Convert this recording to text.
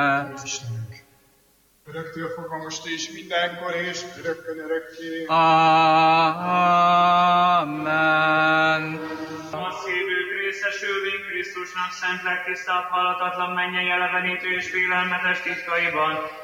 Istenünk. Öröktől fogva most is, mindenkor és örökkön örökké. Amen. A szívük részesülvén Krisztusnak szent legtisztább, halatatlan mennyei elevenítő és félelmetes titkaiban,